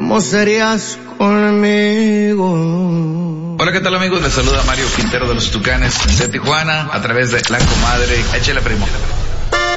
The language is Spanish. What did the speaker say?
¿cómo serías conmigo? Hola, ¿qué tal, amigos? Les saluda Mario Quintero de los Tucanes de Tijuana a través de La Comadre. Échale, primo.